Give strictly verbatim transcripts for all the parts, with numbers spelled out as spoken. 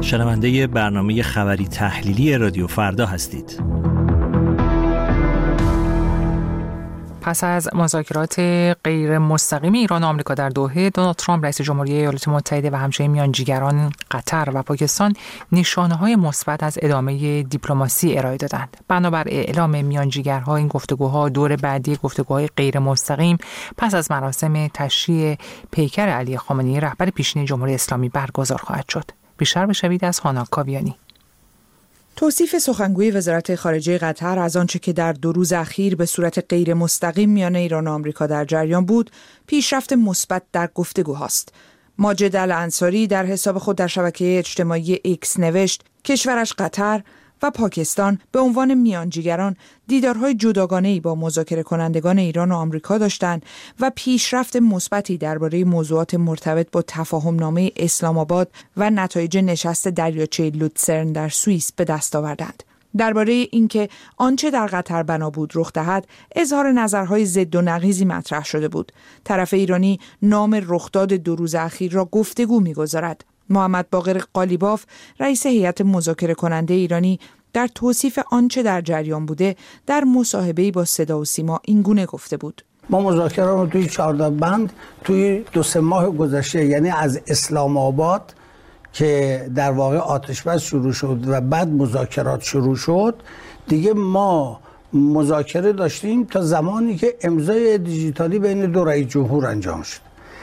شنونده برنامه خبری تحلیلی رادیو فردا هستید. پس از مذاکرات غیر مستقیم ایران و آمریکا در دوحه، دونالد ترامپ رئیس جمهوری ایالات متحده و همچنین میانجیگران قطر و پاکستان نشانه‌های مثبت از ادامه دیپلماسی ارائه دادند. بنابر اعلام میانجیگرها، این گفتگوها دور بعدی گفتگوهای غیر مستقیم پس از مراسم تشییع پیکر علی خامنه‌ای رهبر پیشین جمهوری اسلامی برگزار خواهد شد. بیشتر بشنوید از هانا کاویانی. توصیف سخنگوی وزارت خارجه قطر از آنچه که در دو روز اخیر به صورت غیر مستقیم میان ایران و آمریکا در جریان بود، پیشرفت مثبت در گفتگوهاست. ماجد الانصاری در حساب خود در شبکه اجتماعی ایکس نوشت کشورش قطر و پاکستان به عنوان میانجیگران دیدارهای جداگانه‌ای با مذاکره کنندگان ایران و آمریکا داشتند و پیشرفت مثبتی درباره موضوعات مرتبط با تفاهمنامه اسلام آباد و نتایج نشست دریاچه لوتسرن در سوئیس به دست آوردند. درباره اینکه آنچه در قطر بنا بود رخ دهد، اظهار نظرهای ضد و نقیضی مطرح شده بود. طرف ایرانی نام رخداد دو روز اخیر را گفتگو می‌گذارد. محمد باقر قالیباف، رئیس هیئت مذاکره کننده ایرانی، در توصیف آنچه در جریان بوده در مصاحبه‌ای با صدا و سیما اینگونه گفته بود: ما مذاکره رو توی چهارده بند توی دو سه ماه گذشته، یعنی از اسلام آباد که در واقع آتش بس شروع شد و بعد مذاکرات شروع شد، دیگه ما مذاکره داشتیم تا زمانی که امضای دیجیتالی بین دو رئیس جمهور انجام شد.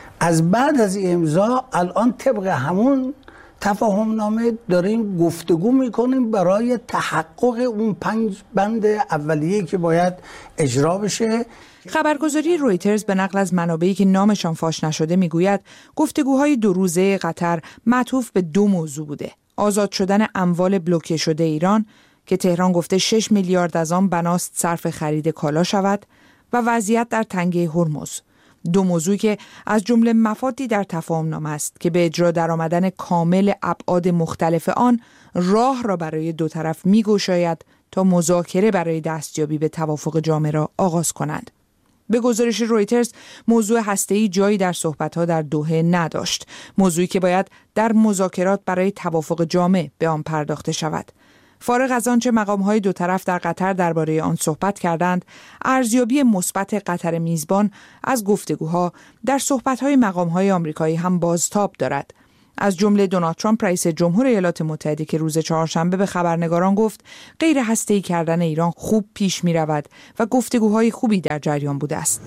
از بعد از این امضا الان طبق همون تفاهم نامه داریم گفتگو میکنیم برای تحقق اون پنج بند اولیه‌ای که باید اجرا بشه. خبرگزاری رویترز به نقل از منابعی که نامشان فاش نشده میگوید گفتگوهای دو روزه قطر معطوف به دو موضوع بوده: آزاد شدن اموال بلوکه شده ایران که تهران گفته شش میلیارد از آن بناست صرف خرید کالا شود، و وضعیت در تنگه هرمز. دو موضوعی که از جمله مفادی در تفاهم نامه است که به اجرا درآمدن کامل ابعاد مختلف آن راه را برای دو طرف می‌گشاید تا مذاکره برای دستیابی به توافق جامع را آغاز کنند. به گزارش رویترز، موضوع هسته‌ای جایی در صحبت‌ها در دوحه نداشت، موضوعی که باید در مذاکرات برای توافق جامع به آن پرداخته شود. فارغ از آنچه مقام‌های دو طرف در قطر درباره آن صحبت کردند، ارزیابی مثبت قطر میزبان از گفتگوها در صحبت‌های مقام‌های آمریکایی هم بازتاب دارد. از جمله دونالد ترامپ رئیس جمهور ایالات متحده که روز چهارشنبه به خبرنگاران گفت غیر هسته‌ای کردن ایران خوب پیش می‌رود و گفتگوهای خوبی در جریان بوده است.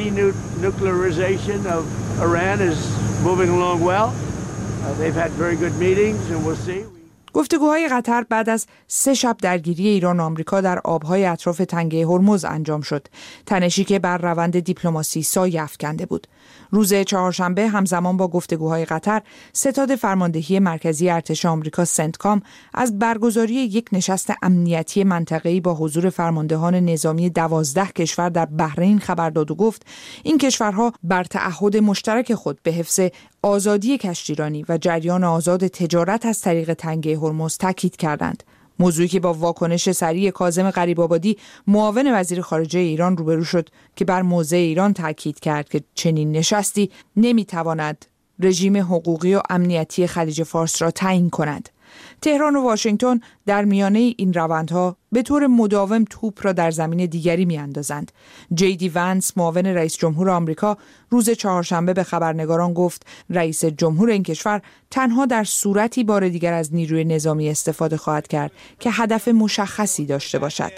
Denuclearization of Iran is moving along well. Uh, they've had very good meetings and we'll see. گفتگوهای قطر بعد از سه شب درگیری ایران و آمریکا در آبهای اطراف تنگه هرمز انجام شد، تنشی که بر روند دیپلماسی سایه افکنده بود. روز چهارشنبه همزمان با گفتگوهای قطر، ستاد فرماندهی مرکزی ارتش آمریکا سنتکام از برگزاری یک نشست امنیتی منطقه‌ای با حضور فرماندهان نظامی دوازده کشور در بحرین خبر داد و گفت این کشورها بر تعهد مشترک خود به حفظ آزادی کشتیرانی و جریان آزاد تجارت از طریق تنگه هرمز تاکید کردند. موضوعی که با واکنش سریع کاظم غریب‌آبادی معاون وزیر خارجه ایران روبرو شد که بر موضع ایران تاکید کرد که چنین نشستی نمیتواند رژیم حقوقی و امنیتی خلیج فارس را تعیین کند. تهران و واشنگتن در میانه این روندها به طور مداوم توپ را در زمین دیگری میاندازند. جی دی ونس، معاون رئیس جمهور آمریکا، روز چهارشنبه به خبرنگاران گفت رئیس جمهور این کشور تنها در صورتی بار دیگر از نیروی نظامی استفاده خواهد کرد که هدف مشخصی داشته باشد.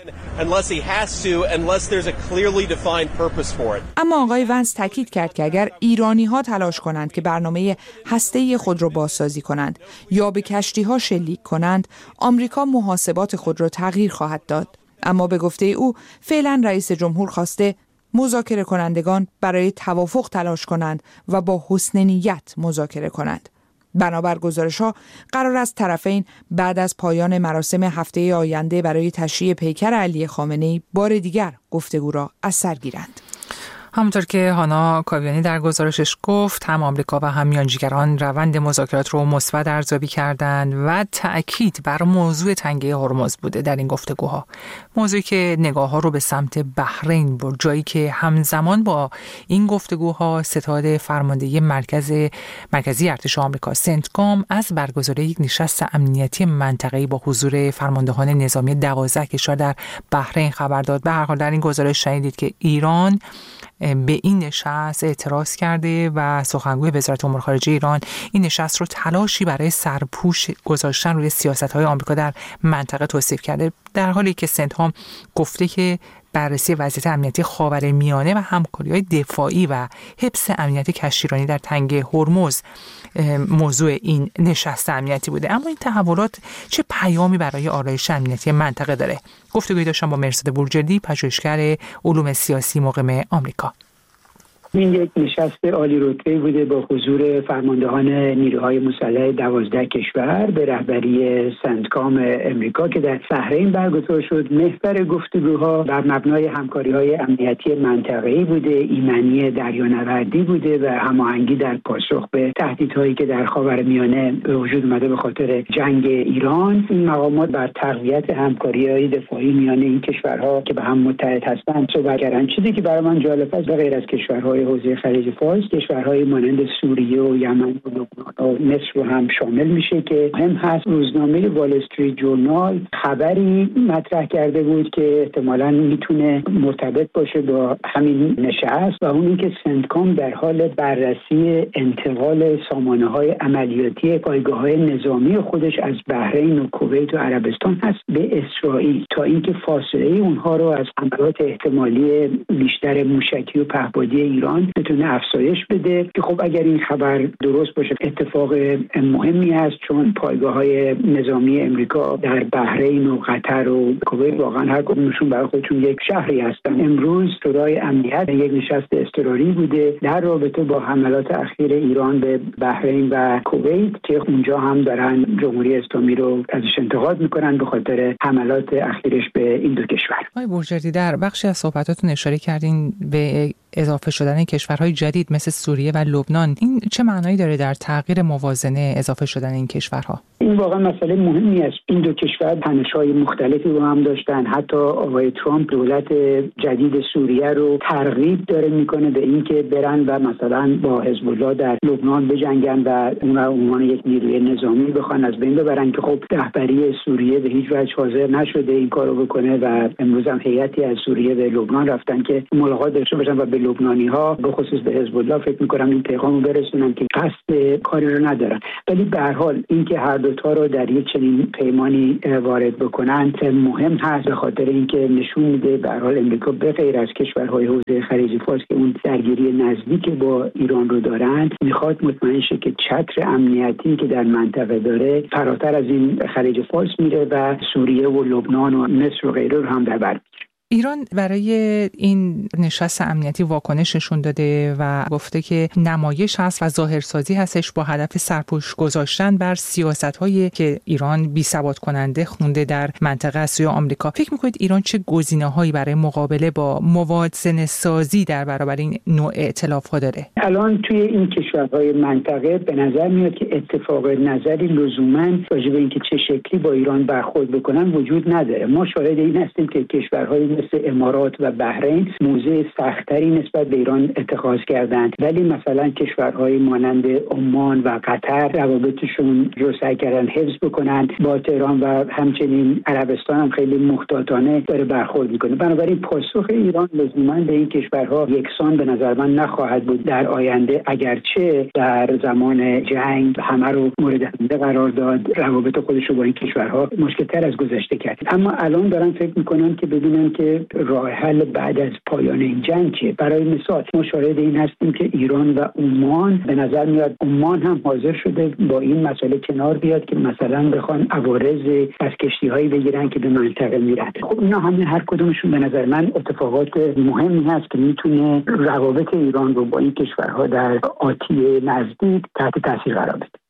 اما آقای ونس تاکید کرد که اگر ایرانی‌ها تلاش کنند که برنامه هسته‌ای خود را بازسازی کنند یا به کشتی‌ها شلیک کنند، آمریکا محاسبات خود را تغییر خواهد داد. اما به گفته او فعلا رئیس جمهور خواسته مذاکره کنندگان برای توافق تلاش کنند و با حسن نیت مذاکره کنند. بنابر گزارش‌ها قرار است طرفین بعد از پایان مراسم هفته آینده برای تشییع پیکر علی خامنه‌ای بار دیگر گفتگو را از سر گیرند. همونطور که هانا کاویانی در گزارشش گفت، هم آمریکا و هم میانجیگران روند مذاکرات رو مثبت ارزیابی کردند و تأکید بر موضوع تنگه هرمز بوده در این گفتگوها. موضوعی که نگاه‌ها رو به سمت بحرین برد، جایی که همزمان با این گفتگوها ستاد فرماندهی مرکز مرکزی ارتش آمریکا سنتکام از برگزاری یک نشست امنیتی منطقه‌ای با حضور فرماندهان نظامی دوازده کشور در بحرین خبر داد. به هر حال در این گزارش شنیدید که ایران به این نشست اعتراض کرده و سخنگوی وزارت امور خارجه ایران این نشست رو تلاشی برای سرپوش گذاشتن روی سیاست‌های آمریکا در منطقه توصیف کرده، در حالی که سنتکام گفته که بررسی وضعیت امنیتی خاورمیانه و همکاری‌های دفاعی و حفظ امنیت کشتیرانی در تنگه هرمز موضوع این نشست امنیتی بوده. اما این تحولات چه پیامی برای آرایش امنیتی منطقه داره؟ گفتگویی داشتم با مرسد بورجردی، پژوهشگر علوم سیاسی مقیم آمریکا. این یک نشست عالی رتبه بوده با حضور فرماندهان نیروهای مسلح دوازده کشور به رهبری سنتکام امریکا که در بحرین برگزار شد. محور گفتگوها بر مبنای همکاری‌های امنیتی منطقه‌ای بوده، ایمنی دریانوردی بوده و هماهنگی در پاسخ به تهدیدهایی که در خاورمیانه به وجود اومده به خاطر جنگ ایران. این مقامات بر تقویت همکاری‌های دفاعی میان این کشورها که به هم متحد هستند صحبت کردند. چیزی که برای من جالب است، غیر از کشورهای حوزه خلیج فارس، کشورهای مانند سوریه و یمن و لبنان و مصر رو هم شامل میشه که مهم هست. روزنامه وال استریت جورنال خبری مطرح کرده بود که احتمالاً میتونه مرتبط باشه با همین نشست و اون اینکه سنتکام در حال بررسی انتقال سامانه‌های عملیاتی پایگاه‌های نظامی خودش از بحرین و کویت و عربستان هست به اسرائیل تا اینکه فاصله اونها رو از حملات احتمالی بیشتر موشکی و پهپادی ایران بتونه افزایش بده که خب اگر این خبر درست باشه اتفاق مهمی است، چون پایگاه‌های نظامی امریکا در بحرین و قطر و کویت واقعا هر کدومشون برای خودشون یک شهری هستن. امروز شورای امنیت یک نشست اضطراری بوده در رابطه با حملات اخیر ایران به بحرین و کویت که اونجا هم دارن جمهوری اسلامی رو ازش انتقاد میکنن به خاطر حملات اخیرش به این دو کشور. آقای بورجردی، در بخشی از صحبتاتون اشاره کردین به اضافه شدن کشورهای جدید مثل سوریه و لبنان. این چه معنایی داره در تغییر موازنه اضافه شدن این کشورها؟ این واقعا مسئله مهمی است. این دو کشور تنش‌های مختلفی با هم داشتن. حتی آقای ترامپ دولت جدید سوریه رو ترغیب داره میکنه به اینکه برن و مثلا با حزب الله در لبنان بجنگن و اون رو عنوان یک نیروی نظامی بخوان از بین ببرن که خب رهبری سوریه به هیچ وجه حاضر نشده این کارو بکنه و امروز هم هیئتی از سوریه به لبنان رفتن که ملاقات داشته باشن و به لبنانی‌ها به خصوص به حزب الله فکر می‌کنم این پیغامو برسونن که قصد کاری رو ندارن. ولی به هر حال اینکه هر دو تا رو در یک چنین پیمانی وارد بکنن مهم هست به خاطر اینکه نشون میده به هر حال امریکا به غیر از کشورهای حوزه خلیج فارس که اون درگیری نزدیک با ایران رو دارن میخواد مطمئن شه که چتر امنیتی که در منطقه داره فراتر از این خلیج فارس میره و سوریه و لبنان و مصر و غیره رو هم در بر ایران برای این نشست امنیتی واکنش نشون داده و گفته که نمایش هست و ظاهرسازی هستش با هدف سرپوش گذاشتن بر سیاست‌هایی که ایران بی‌ثبات کننده خونده در منطقه از سوی آمریکا. فکر می‌کنید ایران چه گزینه‌هایی برای مقابله با موازنه سازی در برابر این نوع ائتلاف‌ها داره؟ الان توی این کشورهای منطقه به نظر میاد که اتفاق نظری لزوماً راجع به اینکه چه شکلی با ایران برخورد بکنن وجود نداره. ما شاهد این هستیم که کشورهای مثل امارات و بحرین موضع سختری نسبت به ایران اتخاذ کردند، ولی مثلا کشورهای مانند عمان و قطر روابطشون رو سعی کردن حفظ بکنن با تهران و همچنین عربستان هم خیلی محتاطانه داره برخورد میکنه. بنابراین پاسخ ایران لزوما به این کشورها یکسان به نظر من نخواهد بود در آینده، اگرچه در زمان جنگ همه رو مورد حمله قرار داد، روابط خودش رو با این کشورها مشکل‌تر از گذشته کرد. اما الان دارن فکر میکنن که ببینن که راه حل بعد از پایان این جنگ چیه. برای مثال ما شاهد این هستیم که ایران و عمان به نظر میاد عمان هم حاضر شده با این مسئله کنار بیاد که مثلا بخوان عوارض از کشتی‌هایی بگیرن که به منطقه میرن. خب اینا همه هر کدومشون به نظر من اتفاقات مهمی هست که میتونه روابط ایران رو با این کشورها در آتی نزدیک تحت تاثیر قرار بده.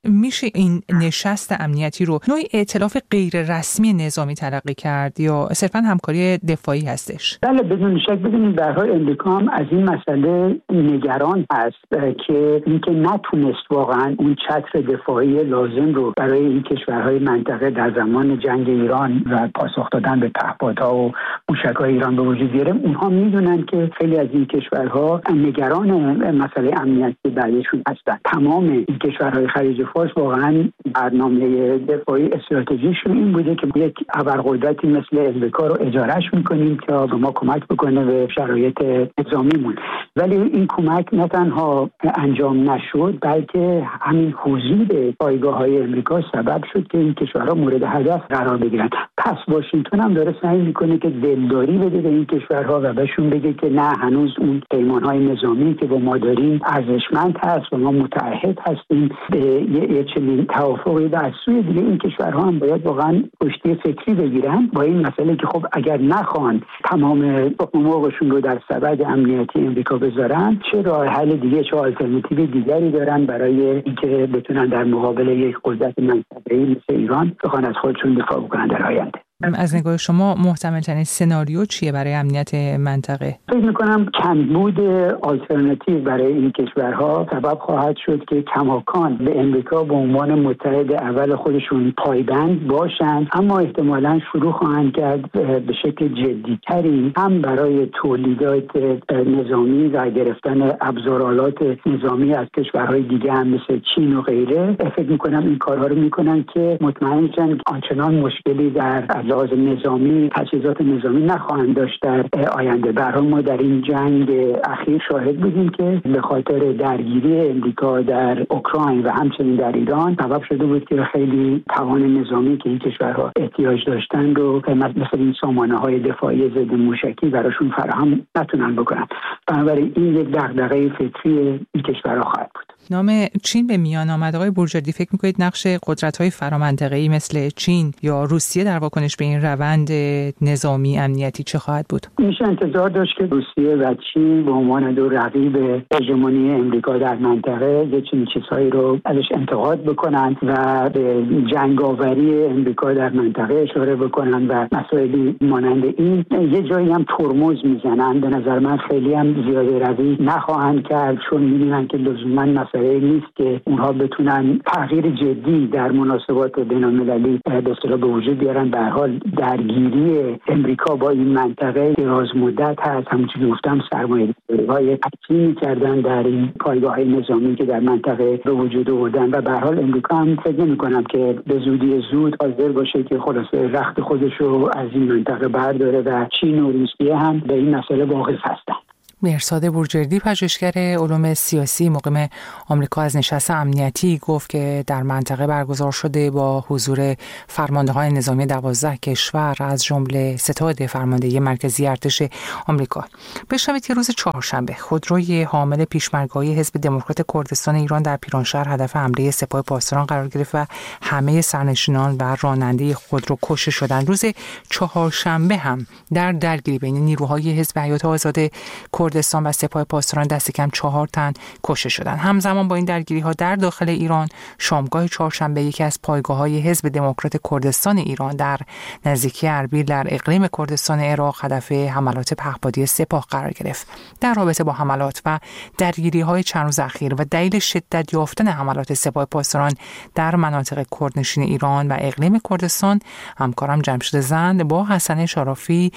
میشه این نشست امنیتی رو نوعی ائتلاف غیر رسمی نظامی تلقی کرد یا صرفاً همکاری دفاعی هستش؟ بله بدون شک. ببینید به هر حال امریکا هم از این مسئله نگران هست که اینکه نتونست واقعاً اون چتر دفاعی لازم رو برای این کشورهای منطقه در زمان جنگ ایران و پاسخ دادن به پهپادها و موشک‌های ایران به وجود بیاره. اونها میدونن که خیلی از این کشورها نگران مسئله امنیتی بعدشون هستن. تمام این کشورهای خلیج فارس واقعا برنامه دفاعی استراتژیشون این بوده که یک ابرقدرتی مثل امریکا رو اجارهش میکنیم که به ما کمک بکنه به شرایط نظامیمون. ولی این کمک نه تنها انجام نشد بلکه همین حضور پایگاه‌های امریکا سبب شد که این کشورها مورد هدف قرار بگیرن. پس واشنگتن هم داره سعی میکنه که دلداری بده به این کشورها و بهشون بگه که نه، هنوز اون پیمان‌های نظامی که با ما داریم ارزشمند هست و ما متعهد هستیم به یه چنین توافقی. و از سوی دیگه این کشورها هم باید واقعا پشتی فکری بگیرن با این مسئله که خب اگر نخوان تمام حقوقشون رو در سبد امنیتی امریکا بذارن، چه راه حل دیگه، چه آلترناتیو دیگری دارن برای اینکه بتونن در مقابل یک قدرت منطقه‌ای مثل ایران بخوان از خودشون دفاع بکنن در آینده. از نگاه شما محتمل ترین سناریو چیه برای امنیت منطقه؟ فکر می‌کنم کمبود آلترناتیو برای این کشورها سبب خواهد شد که کماکان به امریکا به عنوان متحد اول خودشون پایبند باشند، اما احتمالاً شروع خواهند کرد به شکل جدی‌تری هم برای تولیدات نظامی و گرفتن ابزارالات نظامی از کشورهای دیگه هم مثل چین و غیره. فکر می‌کنم این کارها رو می‌کنن که مطمئن شن آنچنان مشکلی در لحاظ نظامی، تجهیزات نظامی نخواهند داشت در آینده. به هر حال ما در این جنگ اخیر شاهد بودیم که به خاطر درگیری امریکا در اوکراین و همچنین در ایران سبب شده بود که خیلی توان نظامی که این کشورها احتیاج داشتن رو مثل این سامانه‌های دفاعی ضد موشکی براشون فراهم نتونن بکنن. بنابراین این یک دغدغه فکری این کشورها خواهد بود. نام چین به میان آمد. آقای بورجردی، فکر می‌کنید نقش قدرت‌های فرامنطقه‌ای مثل چین یا روسیه در واکنش به این روند نظامی امنیتی چه خواهد بود؟ میشه انتظار داشت که روسیه و چین به عنوان دو رقیب هژمونی امریکا در منطقه یه چنین چیزهایی رو ازش انتقاد بکنن و به جنگاوری امریکا در منطقه اشاره بکنن و مسائلی مانند این یه جایی هم ترمز میزنن. به نظر من خیلی هم زیاده روی نخواهند کرد، چون می‌بینن که لزوما مسئله نیست که اونها بتونن تغییر جدی در مناسبات بین‌المللی به اصطلاح به وجود بیارن. به هر حال درگیری امریکا با این منطقه دراز مدت هست. همونجوری گفتم سرمایه‌گذاری‌های حتمی کردن در این پایگاه‌های نظامی که در منطقه به وجود آوردن و به هر حال امریکا هم فکر نمی‌کنم که به زودی زود حاضر باشه که خلاصه رخت خودش رو از این منطقه برداره و چین و روسیه هم به این مسئله واقف هستن. مهرزاد بورجردی، پژوهشگر علوم سیاسی مقیم آمریکا، از نشست امنیتی گفت که در منطقه برگزار شده با حضور فرماندهان نظامی دوازده کشور از جمله ستاد فرماندهی مرکزی ارتش آمریکا. بشنوید که روز چهارشنبه خودروی حامل پیشمرگ‌های حزب دموکرات کردستان ایران در پیرانشهر هدف حمله سپاه پاسداران قرار گرفت و همه سرنشینان و راننده خودرو کشته شدند. روز چهارشنبه هم در درگیری بین نیروهای حزب حیات آزاد کردستان و سپاه پاسداران دست کم چهار تن کشته شدند. همزمان با این درگیری ها در داخل ایران، شامگاه چهارشنبه یکی از پایگاه‌های حزب دموکرات کردستان ایران در نزدیکی اربیل در اقلیم کردستان عراق هدف حملات پهپادی سپاه قرار گرفت. در رابطه با حملات و درگیری‌های چند روز اخیر و دلیل شدت یافتن حملات سپاه پاسداران در مناطق کردنشین ایران و اقلیم کردستان، همکارم جمشید زند با حسن شرافی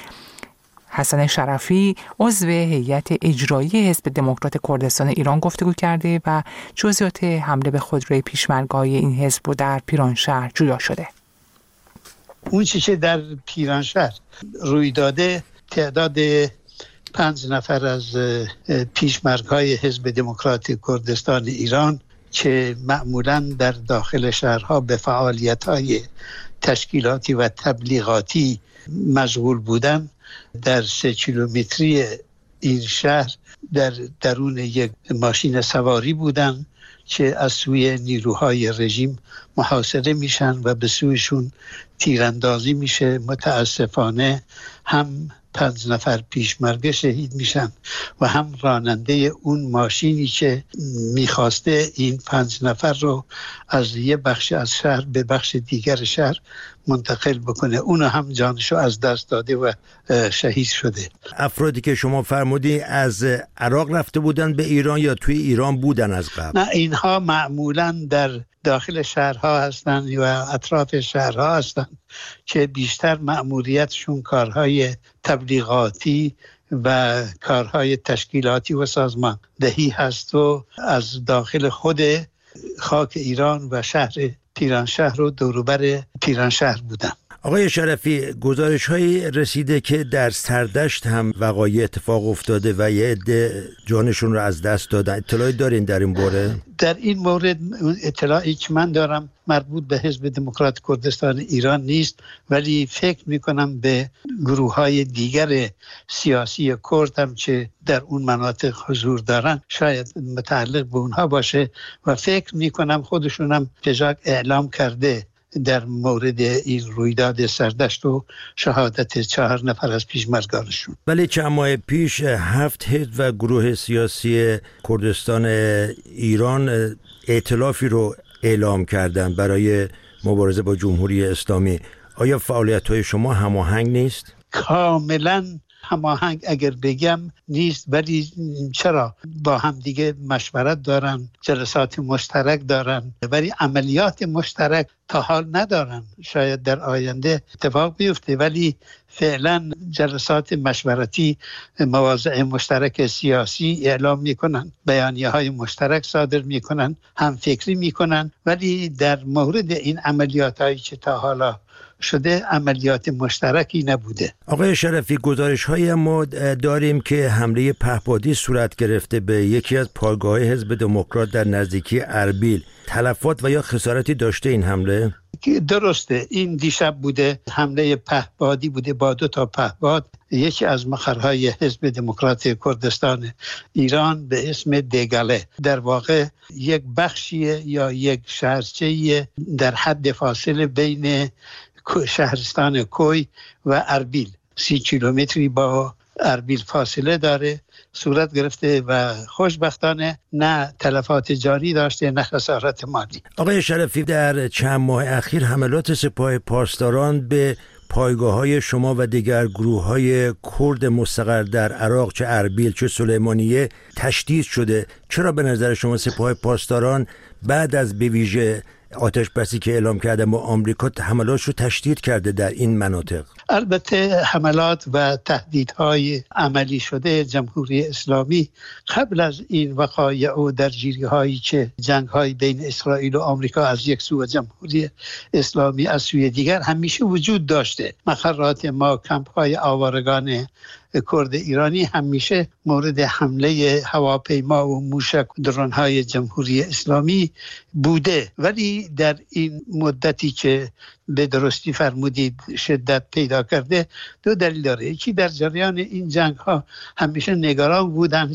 حسن شرفی عضو هیئت اجرایی حزب دموکرات کردستان ایران گفتگو کرده و جزئیات حمله به خودروی پیشمرگ‌های این حزب رو در پیرانشهر جویا شده. اون چیزی که در پیرانشهر روی داده، تعداد پنج نفر از پیشمرگ‌های حزب دموکرات کردستان ایران که معمولاً در داخل شهرها به فعالیت‌های تشکیلاتی و تبلیغاتی مشغول بودن، در سه کیلومتری این شهر در درون یک ماشین سواری بودن که از سوی نیروهای رژیم محاصره میشن و به سویشون تیراندازی میشه. متاسفانه هم پنج نفر پیشمرگه شهید میشن و هم راننده اون ماشینی که میخواسته این پنج نفر رو از یه بخش از شهر به بخش دیگر شهر منتقل بکنه، اونو هم جانشو از دست داده و شهید شده. افرادی که شما فرمودی از عراق رفته بودن به ایران یا توی ایران بودن از قبل؟ نه، اینها معمولاً در داخل شهرها هستند و اطراف شهرها هستند که بیشتر مأموریتشون کارهای تبلیغاتی و کارهای تشکیلاتی و سازماندهی هست و از داخل خود خاک ایران و شهر پیرانشهر و دوروبر پیرانشهر بودن. آقای شرفی، گزارش هایی رسیده که در سردشت هم وقایع اتفاق افتاده و یه عده جانشون رو از دست دادن. اطلاعی دارین در این باره؟ در این مورد اطلاعی که من دارم مربوط به حزب دموکرات کردستان ایران نیست، ولی فکر میکنم به گروه های دیگر سیاسی کرد هم که در اون مناطق حضور دارن شاید متعلق به اونها باشه و فکر میکنم خودشون هم پژاک اعلام کرده در مورد این رویداد سردشت و شهادت چهار نفر از پیشمرگانشون. ولی چند ماه پیش هفت حزب و گروه سیاسی کردستان ایران ائتلافی رو اعلام کردن برای مبارزه با جمهوری اسلامی. آیا فعالیت‌های شما هماهنگ نیست؟ کاملاً هماهنگ اگر بگم نیست، ولی چرا با هم دیگه مشورت دارن، جلسات مشترک دارن، ولی عملیات مشترک تا حال ندارن. شاید در آینده اتفاق بیفته، ولی فعلا جلسات مشورتی، مواضع مشترک سیاسی اعلام میکنن، بیانیه های مشترک صادر میکنن، هم فکری میکنن، ولی در مورد این عملیات هایی که تا حالا شده عملیات مشترکی نبوده. آقای شرفی، گزارش های ما داریم که حمله پهپادی صورت گرفته به یکی از پایگاه حزب دموکرات در نزدیکی اربیل. تلفات و یا خسارتی داشته این حمله؟ درسته، این دیشب بوده، حمله پهپادی بوده با دو تا پهپاد. یکی از مقرهای حزب دموکرات کردستان ایران به اسم دگله، در واقع یک بخشیه یا یک شهرچه‌ای در حد فاصله بین شهرستان کوی و اربیل، سی کیلومتری با اربیل فاصله داره، صورت گرفته و خوشبختانه نه تلفات جانی داشته نه خسارت مالی. آقای شرفی، در چند ماه اخیر حملات سپاه پاسداران به پایگاه‌های شما و دیگر گروه‌های کرد مستقر در عراق، چه اربیل چه سلیمانیه، تشدید شده. چرا به نظر شما سپاه پاسداران بعد از به ویژه آتش بسی که اعلام کرده با آمریکا حملات رو تشدید کرده در این مناطق؟ البته حملات و تهدیدهای عملی شده جمهوری اسلامی قبل از این وقایع و درگیری هایی که جنگ های بین اسرائیل و آمریکا از یک سو و جمهوری اسلامی از سوی دیگر همیشه وجود داشته. مقرات ما، کمپ های آوارگان کرد ایرانی همیشه مورد حمله هواپیما و موشک درون های جمهوری اسلامی بوده، ولی در این مدتی که به درستی فرمودید شدت پیدا کرده دو دلیل داره. یکی در جریان این جنگ ها همیشه نگران بودن